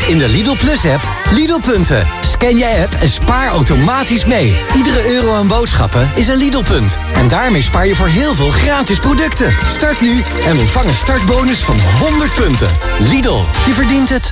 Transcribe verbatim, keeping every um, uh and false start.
In de Lidl Plus-app Lidl-punten. Scan je app en spaar automatisch mee. Iedere euro aan boodschappen is een Lidl-punt. En daarmee spaar je voor heel veel gratis producten. Start nu en ontvang een startbonus van honderd punten. Lidl, je verdient het.